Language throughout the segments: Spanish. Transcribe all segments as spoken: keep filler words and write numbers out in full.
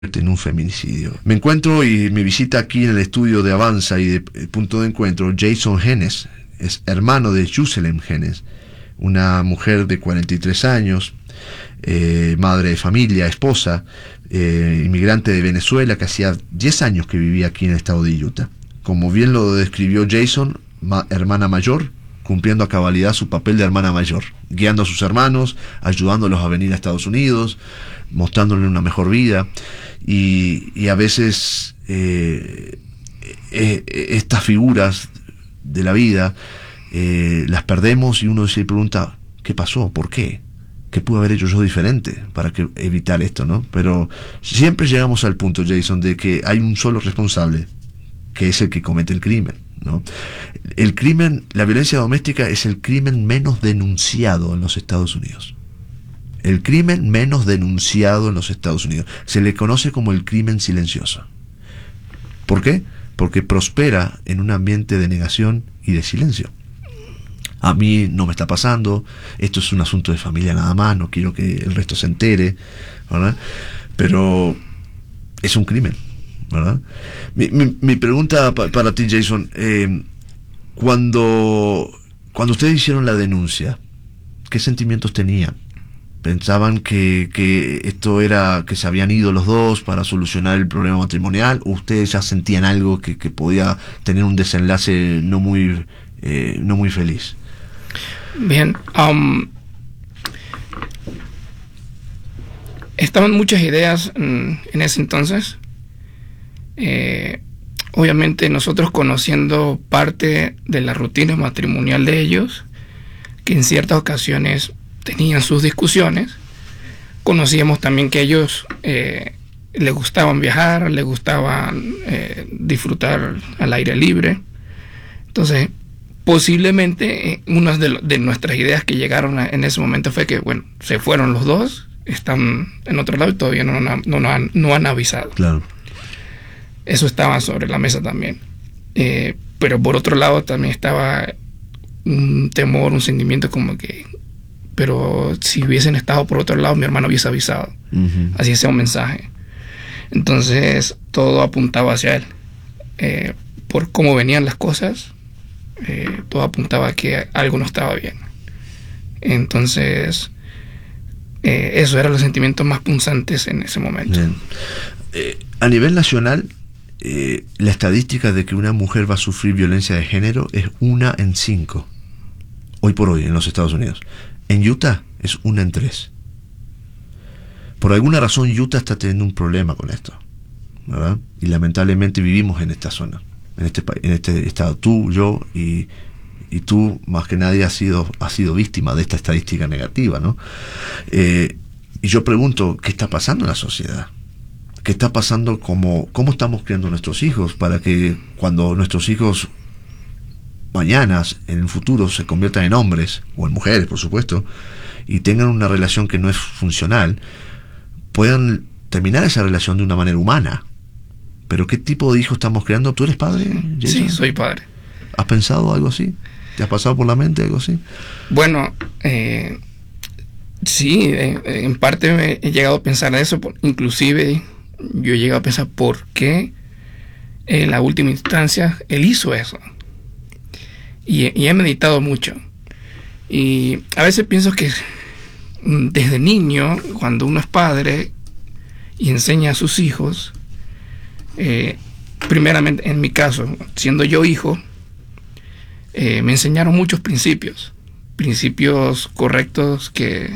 en un feminicidio. Me encuentro y me visita aquí en el estudio de Avanza y de Punto de Encuentro Jason Genes, es hermano de Jocelyn Genes, una mujer de cuarenta y tres años, eh, madre de familia, esposa, eh, inmigrante de Venezuela, que hacía diez años que vivía aquí en el estado de Utah. Como bien lo describió Jason, ma- hermana mayor, cumpliendo a cabalidad su papel de hermana mayor, guiando a sus hermanos, ayudándolos a venir a Estados Unidos, mostrándoles una mejor vida, y, y a veces eh, eh, estas figuras de la vida eh, las perdemos y uno se pregunta, ¿qué pasó? ¿Por qué? ¿Qué pude haber hecho yo diferente para que evitar esto, no? Pero siempre llegamos al punto, Jason, de que hay un solo responsable, que es el que comete el crimen, ¿no? El crimen, la violencia doméstica es el crimen menos denunciado en los Estados Unidos. El crimen menos denunciado en los Estados Unidos. Se le conoce como el crimen silencioso. ¿Por qué? Porque prospera en un ambiente de negación y de silencio. A mí no me está pasando, esto es un asunto de familia nada más, no quiero que el resto se entere, ¿verdad? Pero es un crimen, ¿verdad? Mi, mi, mi pregunta pa, para ti, Jason, eh, cuando, cuando ustedes hicieron la denuncia, ¿qué sentimientos tenían? ¿Pensaban que, que esto era, que se habían ido los dos para solucionar el problema matrimonial? ¿O ustedes ya sentían algo que, que podía tener un desenlace no muy, eh, no muy feliz? Bien, um, estaban muchas ideas en, en ese entonces. Eh, obviamente nosotros conociendo parte de la rutina matrimonial de ellos, que en ciertas ocasiones tenían sus discusiones, conocíamos también que ellos eh, les gustaban viajar, les gustaban eh, disfrutar al aire libre. Entonces, posiblemente eh, una de, de nuestras ideas que llegaron a, en ese momento fue que, bueno, se fueron los dos, están en otro lado y todavía no, no, no, no, han, no han avisado. Claro. Eso estaba sobre la mesa también. Eh, pero por otro lado también estaba un temor, un sentimiento como que, pero si hubiesen estado por otro lado, mi hermano hubiese avisado. Uh-huh. Así sea un mensaje. Entonces, todo apuntaba hacia él. Eh, por cómo venían las cosas, eh, todo apuntaba a que algo no estaba bien. Entonces, eh, eso eran los sentimientos más punzantes en ese momento. Eh, a nivel nacional, eh, la estadística de que una mujer va a sufrir violencia de género es una en cinco. Hoy por hoy, en los Estados Unidos. En Utah es una en tres. Por alguna razón Utah está teniendo un problema con esto, ¿verdad? Y lamentablemente vivimos en esta zona, en este en este estado. Tú, yo y, y tú más que nadie has sido has sido víctima de esta estadística negativa, ¿no? Eh, y yo pregunto, ¿qué está pasando en la sociedad? ¿Qué está pasando? Como, ¿Cómo estamos criando a nuestros hijos para que cuando nuestros hijos mañana, en el futuro, se conviertan en hombres, o en mujeres, por supuesto, y tengan una relación que no es funcional, puedan terminar esa relación de una manera humana? Pero ¿qué tipo de hijo estamos creando? ¿Tú eres padre, Jason? Sí, soy padre. ¿Has pensado algo así? ¿Te has pasado por la mente algo así? Bueno, eh, sí, eh, en parte me he llegado a pensar eso, inclusive yo he llegado a pensar por qué en la última instancia él hizo eso. Y, y he meditado mucho. Y a veces pienso que desde niño, cuando uno es padre y enseña a sus hijos, eh, primeramente en mi caso, siendo yo hijo, eh, me enseñaron muchos principios, principios correctos que,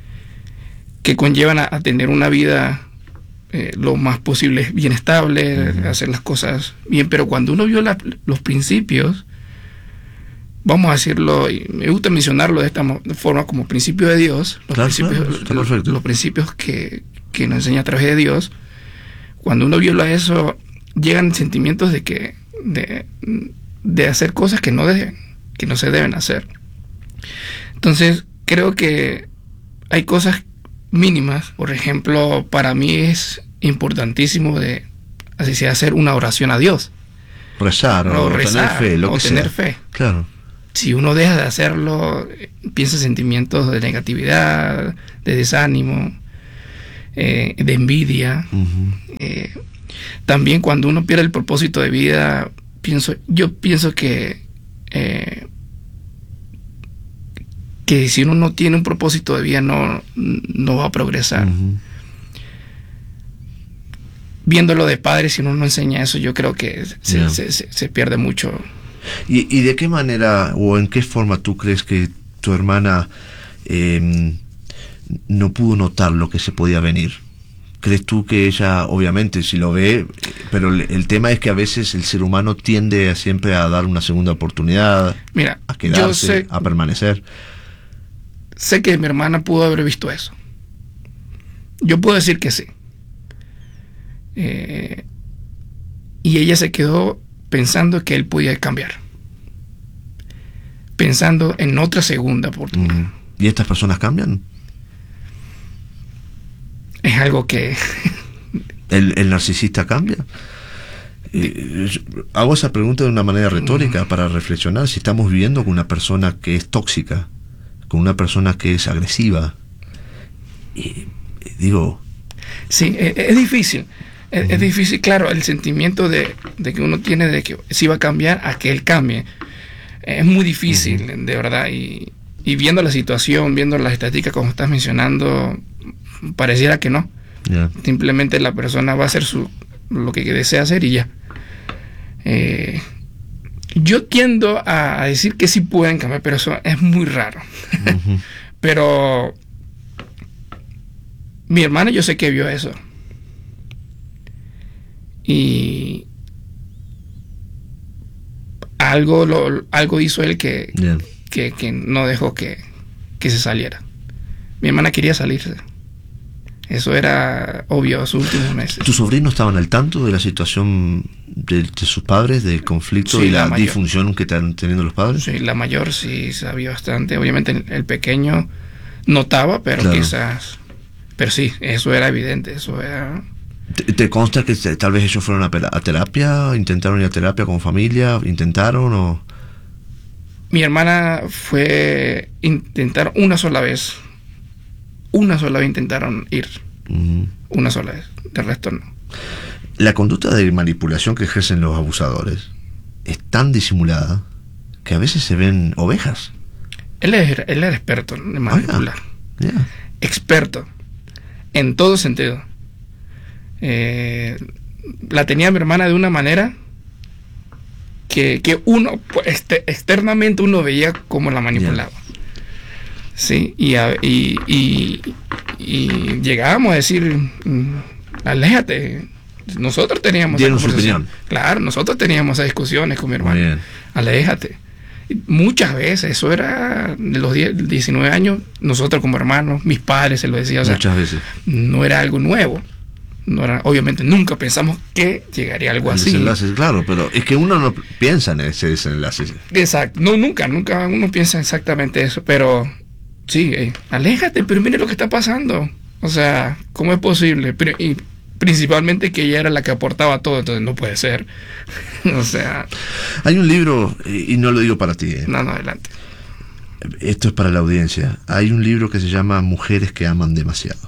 que conllevan a, a tener una vida eh, lo más posible bien estable, uh-huh. hacer las cosas bien. Pero cuando uno vio la, los principios, vamos a decirlo, y me gusta mencionarlo de esta forma, como principio de Dios, los claro, principios, claro, los, los principios que, que nos enseña a través de Dios. Cuando uno viola eso, llegan sentimientos de que de, de hacer cosas que no deben, que no se deben hacer. Entonces, creo que hay cosas mínimas. Por ejemplo, para mí es importantísimo de así sea hacer una oración a Dios. Rezar, o, o rezar, tener fe, lo o que tener sea. fe. Claro. Si uno deja de hacerlo, piensa sentimientos de negatividad, de desánimo. eh, de envidia. Uh-huh. Eh, también cuando uno pierde el propósito de vida, pienso, yo pienso que eh, que si uno no tiene un propósito de vida no, no va a progresar. Uh-huh. Viéndolo de padre, si uno no enseña eso, yo creo que se, yeah. se, se, se pierde mucho. ¿Y, ¿Y de qué manera o en qué forma tú crees que tu hermana eh, no pudo notar lo que se podía venir? ¿Crees tú que ella, obviamente, si lo ve, pero el tema es que a veces el ser humano tiende a siempre a dar una segunda oportunidad, Mira, a quedarse, yo sé, a permanecer? Sé que mi hermana pudo haber visto eso. Yo puedo decir que sí. Eh, y ella se quedó pensando que él podía cambiar, pensando en otra segunda oportunidad. Mm. ¿Y estas personas cambian? Es algo que... ¿El, el narcisista cambia? Eh, hago esa pregunta de una manera retórica mm. para reflexionar si estamos viviendo con una persona que es tóxica, con una persona que es agresiva. Y digo... Sí, es, es difícil. Es, uh-huh. es difícil, claro, el sentimiento de, de que uno tiene de que sí va a cambiar a que él cambie. Es muy difícil, uh-huh. de verdad. Y, y viendo la situación, viendo las estadísticas como estás mencionando, pareciera que no. Yeah. Simplemente la persona va a hacer su, lo que desea hacer y ya. Eh, yo tiendo a, a decir que sí pueden cambiar, pero eso es muy raro. Uh-huh. Pero mi hermana yo sé que vio eso. Y algo lo, algo hizo él que, yeah. que, que no dejó que, que se saliera. Mi hermana quería salirse. Eso era obvio a sus últimos meses. ¿Tus sobrinos estaban al tanto de la situación de, de sus padres, del conflicto sí, y la, la disfunción que están teniendo los padres? Sí, la mayor sí sabía bastante. Obviamente el, el pequeño notaba, pero claro. quizás... Pero sí, eso era evidente, eso era... ¿Te, te consta que tal vez ellos fueron a, a terapia? ¿Intentaron ir a terapia como familia? ¿Intentaron o...? Mi hermana fue... Intentaron una sola vez. Una sola vez intentaron ir. Uh-huh. Una sola vez. De resto no. La conducta de manipulación que ejercen los abusadores es tan disimulada que a veces se ven ovejas. Él era, él era experto en manipular. Ah, yeah. Experto. En todo sentido. Eh, la tenía mi hermana de una manera que, que uno este, externamente uno veía cómo la manipulaba. Yeah. Sí, y, y, y, y llegábamos a decir, aléjate. Nosotros teníamos esa conversación. Claro, nosotros teníamos esas discusiones con mi hermana. Aléjate. Muchas veces, eso era de los diez, diecinueve años, nosotros como hermanos, mis padres se lo decían. O sea, muchas veces. No era algo nuevo. No era, obviamente nunca pensamos que llegaría algo el así. Desenlace, claro, pero es que uno no piensa en ese desenlace. Exacto, no, nunca, nunca uno piensa exactamente eso, pero sí, eh, aléjate, pero mire lo que está pasando. O sea, ¿cómo es posible? Pero, y principalmente que ella era la que aportaba todo, entonces no puede ser. O sea... Hay un libro, y no lo digo para ti. Eh. No, no, adelante. Esto es para la audiencia. Hay un libro que se llama Mujeres que aman demasiado,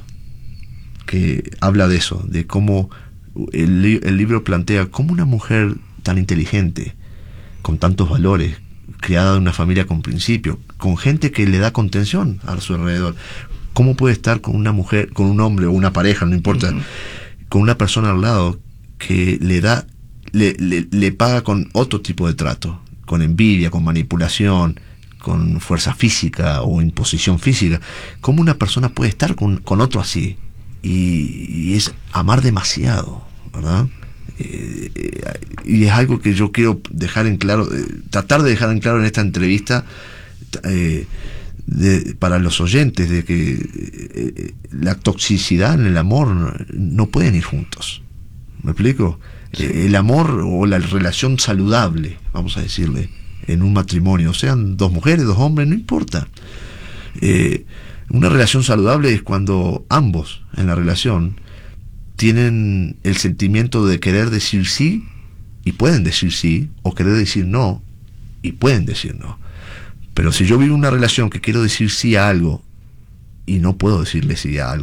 que habla de eso, de cómo el, el libro plantea cómo una mujer tan inteligente, con tantos valores, criada de una familia con principios, con gente que le da contención a su alrededor, cómo puede estar con una mujer, con un hombre o una pareja, no importa, uh-huh. con una persona al lado que le da, le, le, le paga con otro tipo de trato, con envidia, con manipulación, con fuerza física o imposición física. ¿Cómo una persona puede estar con, con otro así? Y, y es amar demasiado, ¿verdad? Eh, eh, y es algo que yo quiero dejar en claro, eh, tratar de dejar en claro en esta entrevista eh, de, para los oyentes, de que eh, la toxicidad en el amor no, no pueden ir juntos. ¿Me explico? Sí. Eh, el amor o la relación saludable, vamos a decirle, en un matrimonio, sean dos mujeres, dos hombres, no importa. Eh, Una relación saludable es cuando ambos en la relación tienen el sentimiento de querer decir sí y pueden decir sí, o querer decir no y pueden decir no. Pero si yo vivo una relación que quiero decir sí a algo y no puedo decirle sí a algo,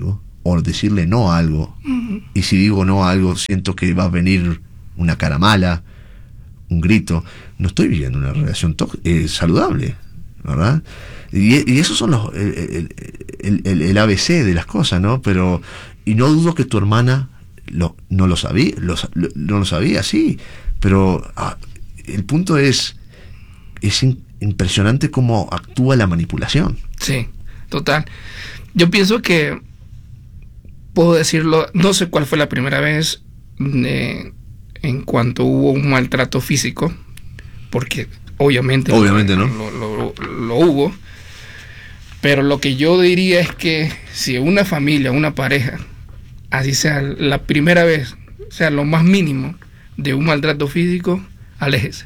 o decirle no a algo, uh-huh. y si digo no a algo siento que va a venir una cara mala, un grito, no estoy viviendo una relación to- eh, saludable, ¿verdad? Y, y esos son los el, el, el, el A B C de las cosas, ¿no? Pero, y no dudo que tu hermana lo, no lo sabía, lo, lo, no lo sabía, sí, pero ah, el punto es, es in, impresionante cómo actúa la manipulación. Sí, total. Yo pienso que puedo decirlo, no sé cuál fue la primera vez eh, en cuanto hubo un maltrato físico, porque obviamente, obviamente lo, ¿no? lo, lo, lo hubo, pero lo que yo diría es que si una familia, una pareja, así sea la primera vez, sea lo más mínimo de un maltrato físico, aléjese.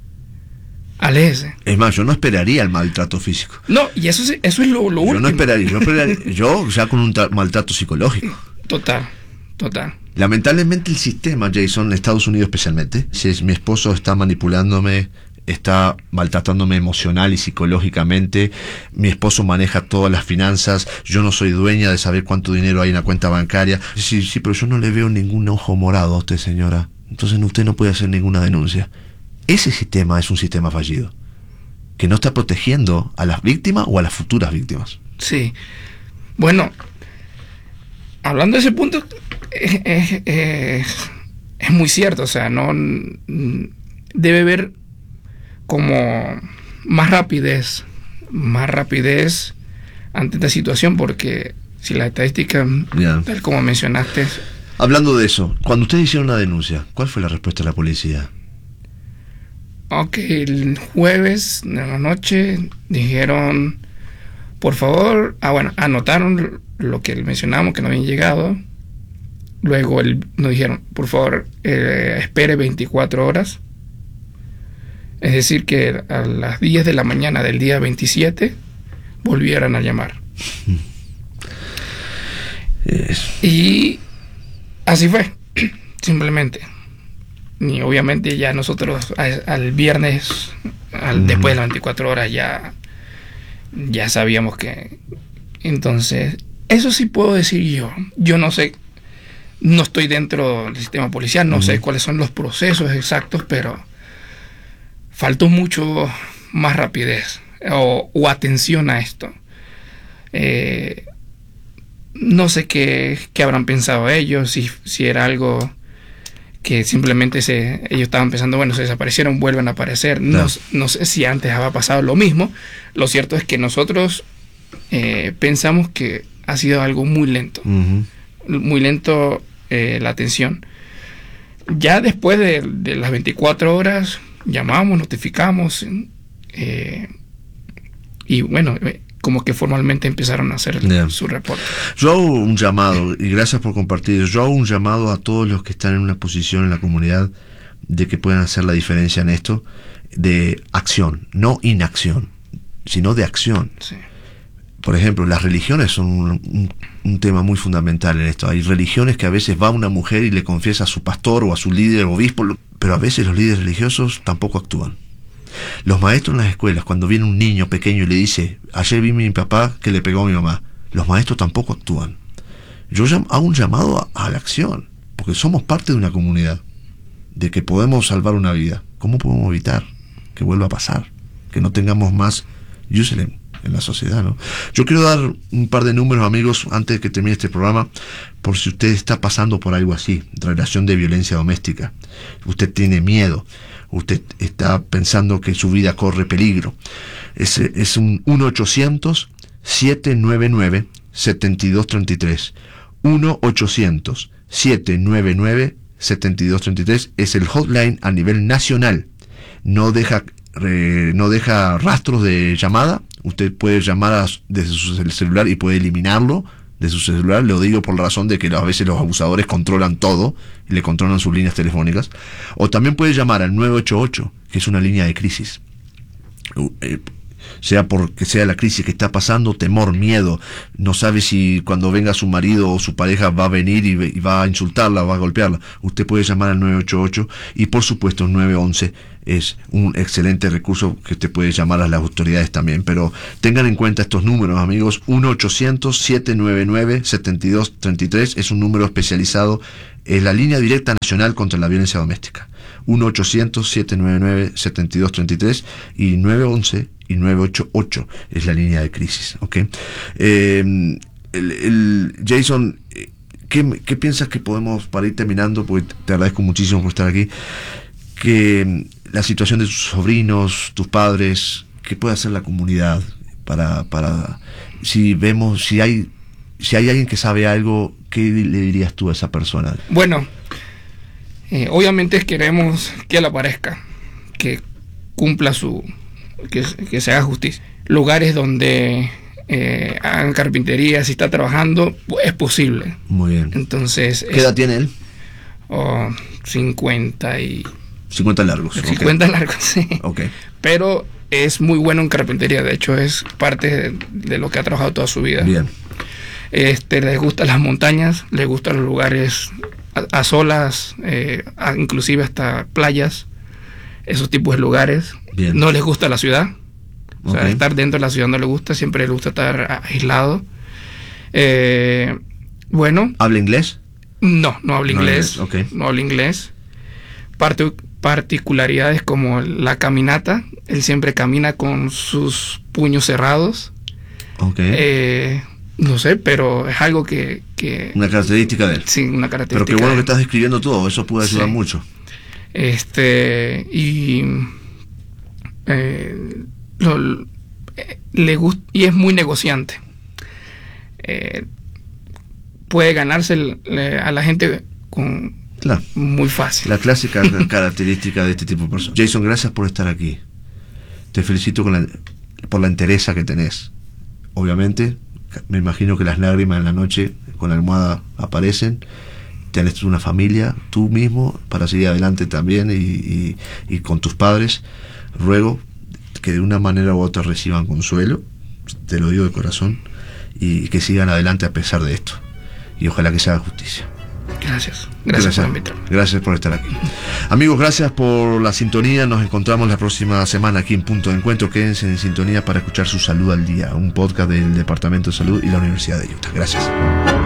Aléjese. Es más, yo no esperaría el maltrato físico. No, y eso es, eso es lo, lo yo último. No esperaría, yo esperaría, yo ya con un tra- maltrato psicológico. Total, total. Lamentablemente el sistema, Jason, en Estados Unidos especialmente, si es, mi esposo está manipulándome, está maltratándome emocional y psicológicamente, mi esposo maneja todas las finanzas, yo no soy dueña de saber cuánto dinero hay en la cuenta bancaria. Sí, sí, pero yo no le veo ningún ojo morado a usted, señora. Entonces usted no puede hacer ninguna denuncia. Ese sistema es un sistema fallido, que no está protegiendo a las víctimas o a las futuras víctimas. Sí. Bueno, hablando de ese punto, es, es, es, es muy cierto. O sea, no debe haber como más rapidez, más rapidez ante esta situación, porque si la estadística, yeah. tal como mencionaste... Hablando de eso, cuando ustedes hicieron una denuncia, ¿cuál fue la respuesta de la policía? Ok, el jueves de la noche dijeron, por favor, ah bueno, anotaron lo que mencionamos que no habían llegado. Luego el, nos dijeron, por favor, eh, espere veinticuatro horas. Es decir, que a las diez de la mañana del día veintisiete volvieran a llamar. Yes. Y así fue, simplemente. Y obviamente ya nosotros al, al viernes, al, uh-huh. después de las veinticuatro horas, ya, ya sabíamos que... Entonces, eso sí puedo decir yo. Yo no sé, no estoy dentro del sistema policial, no uh-huh. sé cuáles son los procesos exactos, pero faltó mucho más rapidez o, o atención a esto. Eh, no sé qué, qué habrán pensado ellos, si, si era algo... que simplemente se, ellos estaban pensando, bueno, se desaparecieron, vuelven a aparecer. No, no sé si antes había pasado lo mismo. Lo cierto es que nosotros eh, pensamos que ha sido algo muy lento. Uh-huh. Muy lento eh, la atención. Ya después de, de las veinticuatro horas, llamamos, notificamos, eh, y bueno... Eh, como que formalmente empezaron a hacer yeah. su reporte. Yo hago un llamado, y gracias por compartir, yo hago un llamado a todos los que están en una posición en la comunidad de que puedan hacer la diferencia en esto, de acción, no inacción, sino de acción. Sí. Por ejemplo, las religiones son un, un, un tema muy fundamental en esto. Hay religiones que a veces va una mujer y le confiesa a su pastor o a su líder o obispo, pero a veces los líderes religiosos tampoco actúan. Los maestros en las escuelas, cuando viene un niño pequeño y le dice, ayer vi a mi papá que le pegó a mi mamá, los maestros tampoco actúan. Yo hago un llamado a, a la acción, porque somos parte de una comunidad, de que podemos salvar una vida. ¿Cómo podemos evitar que vuelva a pasar? Que no tengamos más Jerusalén en la sociedad, ¿no? Yo quiero dar un par de números, amigos, antes de que termine este programa, por si usted está pasando por algo así, relación de violencia doméstica. Usted tiene miedo. Usted está pensando que su vida corre peligro. Es, es un uno ochocientos, siete nueve nueve, siete dos tres tres. uno ochocientos, siete nueve nueve, siete dos tres tres es el hotline a nivel nacional. No deja, eh, no deja rastros de llamada. Usted puede llamar a, desde su celular y puede eliminarlo de su celular. Lo digo por la razón de que a veces los abusadores controlan todo y le controlan sus líneas telefónicas. O también puede llamar al nueve ocho ocho, que es una línea de crisis. sea porque sea la crisis que está pasando, temor, miedo, no sabe si cuando venga su marido o su pareja va a venir y, y va a insultarla, va a golpearla, usted puede llamar al nueve ocho ocho y por supuesto el nueve once es un excelente recurso que usted puede llamar a las autoridades también, pero tengan en cuenta estos números, amigos. Uno ochocientos, siete nueve nueve, siete dos tres tres es un número especializado, es la línea directa nacional contra la violencia doméstica. Uno ochocientos, siete nueve nueve, siete dos tres tres y nueve once y nueve ocho ocho es la línea de crisis, ¿ok? Eh, el, el Jason, ¿qué, ¿qué piensas que podemos, para ir terminando, porque te agradezco muchísimo por estar aquí, que la situación de tus sobrinos, tus padres, qué puede hacer la comunidad para, para si vemos, si hay, si hay alguien que sabe algo, ¿qué le dirías tú a esa persona? Bueno, eh, obviamente queremos que él aparezca, que cumpla su, que, que se haga justicia. Lugares donde eh, hagan carpintería, si está trabajando, es posible. Muy bien. Entonces, ¿qué edad tiene él? Oh, cincuenta y cincuenta largos. cincuenta okay. largos, sí. Okay. Pero es muy bueno en carpintería, de hecho es parte de, de lo que ha trabajado toda su vida. Bien. Este, les gustan las montañas, les gustan los lugares a, a solas, eh, a, inclusive hasta playas, esos tipos de lugares. Bien. No les gusta la ciudad, o okay. sea, estar dentro de la ciudad no le gusta, siempre le gusta estar aislado. Eh, bueno. ¿Habla inglés? No, no habla inglés. No, okay. no habla inglés. Parte, particularidades como la caminata. Él siempre camina con sus puños cerrados. Okay. Eh, no sé, pero es algo que, que... Una característica de él. Sí, una característica. Pero qué bueno que estás describiendo todo, eso puede ayudar sí. mucho. Este, y... Eh, lo, eh, le gusta, y es muy negociante. Eh, puede ganarse el, le, a la gente con claro. muy fácil. La clásica característica de este tipo de personas. Jason, gracias por estar aquí. Te felicito con la, por la entereza que tenés. Obviamente, me imagino que las lágrimas en la noche con la almohada aparecen. Tienes una familia, tú mismo, para seguir adelante también y, y, y con tus padres. Ruego que de una manera u otra reciban consuelo, te lo digo de corazón, y que sigan adelante a pesar de esto. Y ojalá que se haga justicia. Gracias. Gracias, gracias por invitarme. Gracias por estar aquí. Amigos, gracias por la sintonía. Nos encontramos la próxima semana aquí en Punto de Encuentro. Quédense en sintonía para escuchar Su Salud al Día, un podcast del Departamento de Salud y la Universidad de Utah. Gracias.